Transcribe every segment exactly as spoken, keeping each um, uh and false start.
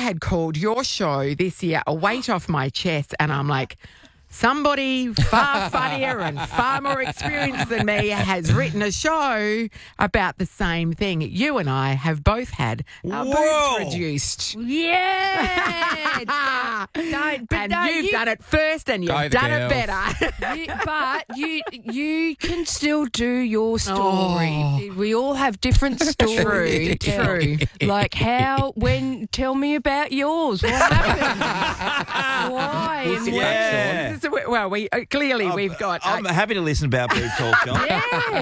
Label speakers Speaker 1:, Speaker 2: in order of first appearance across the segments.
Speaker 1: had called your show this year A Weight Off My Chest, and I'm like, somebody far funnier and far more experienced than me has written a show about the same thing. You and I have both had our
Speaker 2: Whoa.
Speaker 1: boobs reduced.
Speaker 3: Yeah. Don't, but
Speaker 1: and
Speaker 3: no,
Speaker 1: you've
Speaker 3: you,
Speaker 1: done it first and you've
Speaker 4: Go the
Speaker 1: done
Speaker 4: girls.
Speaker 1: it better.
Speaker 3: you, but you you can still do your story.
Speaker 1: Oh.
Speaker 3: We all have different stories.
Speaker 1: True,
Speaker 3: to tell.
Speaker 1: true.
Speaker 3: Like how, when, tell me about yours. What happened? Why?
Speaker 4: We'll
Speaker 3: and
Speaker 4: sit
Speaker 3: what-
Speaker 4: back,
Speaker 2: Yeah.
Speaker 1: So we- well, we uh, clearly we've got.
Speaker 2: I'm
Speaker 1: uh,
Speaker 2: happy to listen about boob talk, John.
Speaker 3: Yeah.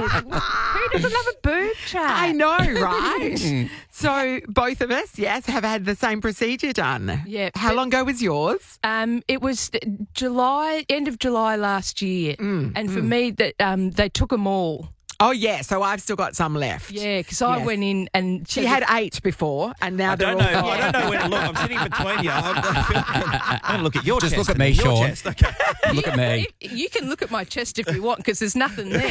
Speaker 3: Who doesn't love a boob chat?
Speaker 1: I know, right? So both of us, yes, have had the same procedure done.
Speaker 3: Yeah,
Speaker 1: How
Speaker 3: but-
Speaker 1: long ago was yours?
Speaker 3: Um, it was July, end of July last year,
Speaker 1: Mm,
Speaker 3: and for me, that um, they took them all.
Speaker 1: Oh, yeah. So I've still got some left.
Speaker 3: Yeah, because I
Speaker 1: Yes.
Speaker 3: went in and
Speaker 1: She had eight before, and now
Speaker 2: I
Speaker 1: they're
Speaker 2: don't know.
Speaker 1: all.
Speaker 2: I don't know where to look. I'm sitting between you. I'm, I'm going to look at your
Speaker 4: Just
Speaker 2: chest.
Speaker 4: look at me,
Speaker 2: and your
Speaker 4: Sean.
Speaker 2: chest. Okay.
Speaker 4: Look at me.
Speaker 3: You, you can look at my chest if you want because there's nothing there.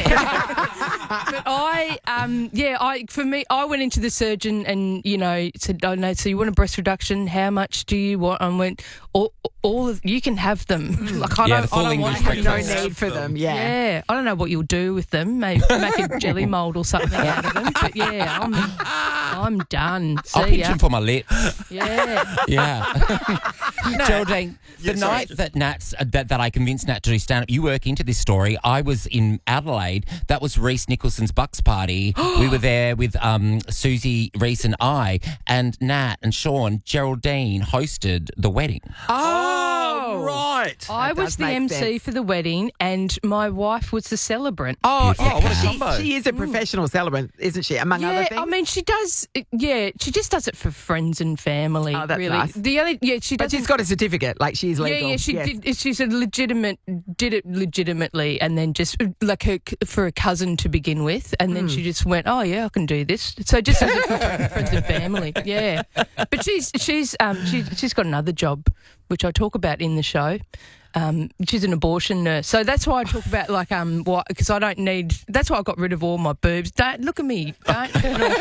Speaker 3: But I, um, yeah, I for me, I went into the surgeon and you know said, "Oh no, so you want a breast reduction? How much do you want?" And went, "All, all of you can have them." Like I
Speaker 4: Yeah,
Speaker 3: don't,
Speaker 4: the full
Speaker 3: I don't want
Speaker 4: English
Speaker 3: to
Speaker 1: No
Speaker 4: breakfast.
Speaker 1: need for them. Yeah.
Speaker 3: Yeah, I don't know what you'll do with them. Maybe make a jelly mould or something out of them. But yeah, I'm, I'm done. See
Speaker 4: I'll pinch
Speaker 3: ya.
Speaker 4: him for my lips.
Speaker 3: Yeah.
Speaker 4: Yeah. Geraldine, the
Speaker 2: Yeah, sorry.
Speaker 4: night that Nat's uh, that, that I convinced Nat to do stand up, you work into this story. I was in Adelaide. That was Reese Nicholson's Bucks party. We were there with um, Susie, Reese, and I, and Nat and Sean. Geraldine hosted the wedding.
Speaker 1: Oh,
Speaker 2: right.
Speaker 3: I
Speaker 1: That
Speaker 3: was
Speaker 1: does
Speaker 3: the
Speaker 1: make
Speaker 3: M C
Speaker 1: sense.
Speaker 3: for the wedding, and my wife was the celebrant.
Speaker 1: Oh,
Speaker 4: Beautiful.
Speaker 1: yeah,
Speaker 2: Oh, what a
Speaker 1: she,
Speaker 2: combo.
Speaker 1: she is a professional celebrant, isn't she? Among other
Speaker 3: Yeah,
Speaker 1: things.
Speaker 3: I mean, she does. Yeah, she just does it for friends and family.
Speaker 1: Oh, that's
Speaker 3: really.
Speaker 1: nice.
Speaker 3: The other, yeah, she
Speaker 1: but
Speaker 3: does.
Speaker 1: she's got a certificate, like she's legal.
Speaker 3: Yeah, yeah, she
Speaker 1: Yes.
Speaker 3: did. She's a legitimate, did it legitimately, and then just like her for a cousin to begin with, and then she just went, "Oh yeah, I can do this." So just as a for friends and family, yeah. But she's she's um she she's got another job, which I talk about in the show. Um, she's an abortion nurse, so that's why I talk about like um what because I don't need. That's why I got rid of all my boobs. Don't look at me. Don't. Turn off.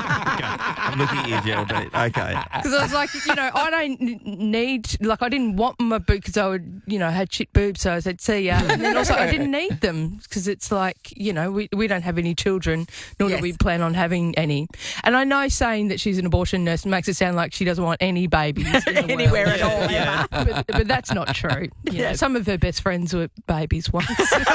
Speaker 2: I'm looking at you, Geraldine. Okay.
Speaker 3: Because I was like, you know, I don't n- need, like, I didn't want my boobs because I would, you know, had shit boobs. So I said, see ya. And then also, I didn't need them because it's like, you know, we, we don't have any children, nor
Speaker 1: Yes.
Speaker 3: do we plan on having any. And I know saying that she's an abortion nurse makes it sound like she doesn't want any babies in the
Speaker 1: Anywhere
Speaker 3: world.
Speaker 1: at all.
Speaker 2: Yeah.
Speaker 3: But, but that's not true. You know,
Speaker 1: Yes.
Speaker 3: some of her best friends were babies once.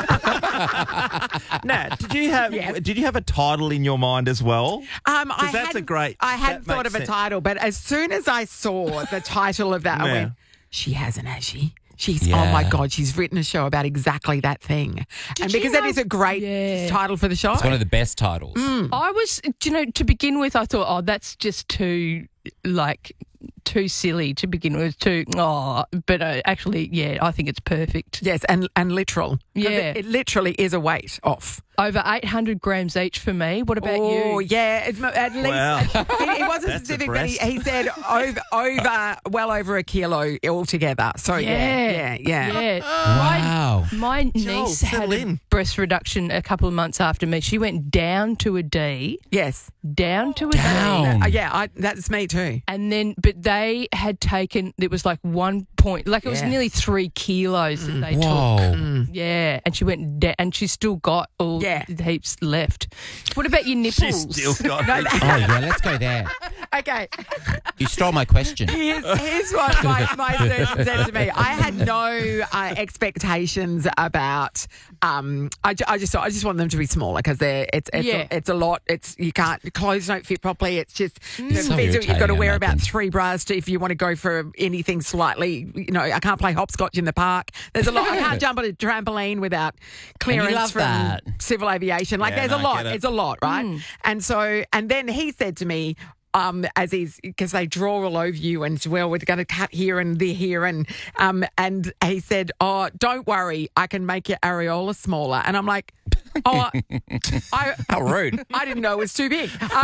Speaker 2: Nat, did you have
Speaker 1: Yes.
Speaker 2: did you have a title in your mind as well?
Speaker 1: Um, I
Speaker 2: that's a
Speaker 1: hadn't-
Speaker 2: great-
Speaker 1: I hadn't
Speaker 2: that
Speaker 1: thought
Speaker 2: makes
Speaker 1: of a
Speaker 2: sense.
Speaker 1: title, but as soon as I saw the title of that, I
Speaker 2: Yeah.
Speaker 1: went, "She hasn't, has she? She's
Speaker 4: Yeah.
Speaker 1: oh my god, she's written a show about exactly that thing." and
Speaker 3: you
Speaker 1: because that
Speaker 3: know-
Speaker 1: is a great
Speaker 3: Yeah.
Speaker 1: title for the show.
Speaker 4: It's one of the best titles.
Speaker 3: I was, do you know, to begin with, I thought, oh, that's just too, like, too silly to begin with. Too, oh, but uh, actually, yeah, I think it's perfect.
Speaker 1: Yes, and and literal. 'Cause
Speaker 3: Yeah.
Speaker 1: it, it literally is a weight off.
Speaker 3: Over eight hundred grams each for me. What about
Speaker 1: Oh,
Speaker 3: you?
Speaker 1: yeah. It, at least
Speaker 2: Wow.
Speaker 1: he, he wasn't
Speaker 2: That's
Speaker 1: specific, but he,
Speaker 2: abreast.
Speaker 1: he said over, over, well over a kilo altogether. So yeah, yeah, yeah.
Speaker 3: Yeah.
Speaker 4: Wow.
Speaker 3: My
Speaker 2: Joel,
Speaker 3: niece had
Speaker 2: settle
Speaker 3: a
Speaker 2: in.
Speaker 3: breast reduction a couple of months after me. She went down to a D,
Speaker 1: Yes.
Speaker 3: down to a
Speaker 4: Down.
Speaker 3: D.
Speaker 1: Uh, yeah, I, that's me too.
Speaker 3: And then, but they had taken, it was like one point, like it was
Speaker 1: Yeah.
Speaker 3: nearly three kilos that they took.
Speaker 4: Whoa.
Speaker 3: Yeah, and she went down, and she's still got all
Speaker 1: Yeah.
Speaker 3: heaps left. What about your nipples?
Speaker 2: She's still got it.
Speaker 4: Oh, yeah, let's go there.
Speaker 1: Okay.
Speaker 4: You stole my question.
Speaker 1: Here's, here's what my, my surgeon said to me. I had no uh, expectations about. Um, I, ju- I just I just want them to be smaller because they're it's it's,
Speaker 3: Yeah.
Speaker 1: a, it's a lot. It's you can't clothes don't fit properly. It's just
Speaker 4: It's
Speaker 1: the
Speaker 4: so
Speaker 1: physical- you've got to
Speaker 4: irritating,
Speaker 1: wear
Speaker 4: I
Speaker 1: about
Speaker 4: imagine.
Speaker 1: three bras to, if you want to go for anything slightly. You know, I can't play hopscotch in the park. There's a lot. I can't jump on a trampoline without clearance
Speaker 4: love
Speaker 1: from
Speaker 4: that.
Speaker 1: civil aviation. Like
Speaker 2: Yeah,
Speaker 1: there's
Speaker 2: no,
Speaker 1: a
Speaker 2: I
Speaker 1: lot.
Speaker 2: get it.
Speaker 1: It's a lot, right? And so and then he said to me. Um, as he's because they draw all over you, and well, we're going to cut here and there here, and um, and he said, "Oh, don't worry, I can make your areola smaller." And I'm like, "Oh, I
Speaker 4: How rude.
Speaker 1: I didn't know it was too big." Um,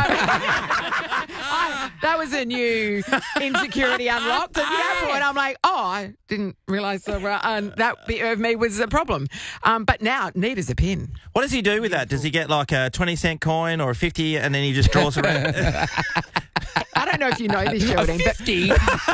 Speaker 1: I, that was a new insecurity unlocked at that point. I'm like, "Oh, I didn't realise that, uh, and that bit of me was a problem." Um, but now, neat as a pin.
Speaker 2: What does he do with that? Does he get like a twenty cent coin or a fifty and then he just draws around?
Speaker 1: I don't know if you know this, Geraldine, but
Speaker 4: fifty?